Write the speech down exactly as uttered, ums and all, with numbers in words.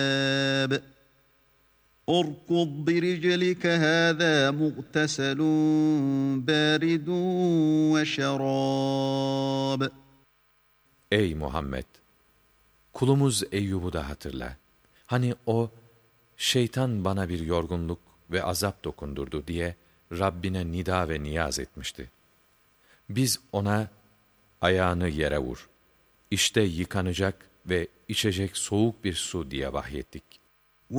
اُرْكُضْ بِرِجْلِكَ هَذَا مُغْتَسَلٌ بَارِدٌ وَشَرَابٌ. Ey Muhammed! Kulumuz Eyyub'u da hatırla. Hani o, şeytan bana bir yorgunluk ve azap dokundurdu diye Rabbine nida ve niyaz etmişti. Biz ona, ayağını yere vur, İşte yıkanacak ve içecek soğuk bir su diye vahyettik.